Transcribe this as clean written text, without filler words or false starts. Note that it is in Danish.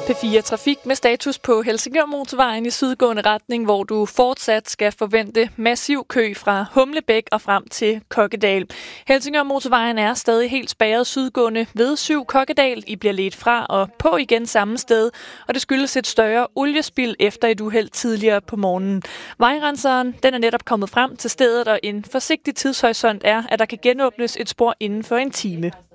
P4 Trafik med status på Helsingør Motorvejen i sydgående retning, hvor du fortsat skal forvente massiv kø fra Humlebæk og frem til Kokkedal. Helsingør Motorvejen er stadig helt spærret sydgående ved 7 Kokkedal. I bliver ledt fra og på igen samme sted, og det skyldes et større oliespild efter et uheld tidligere på morgenen. Vejrenseren den er netop kommet frem til stedet, og en forsigtig tidshorisont er, at der kan genåbnes et spor inden for en time.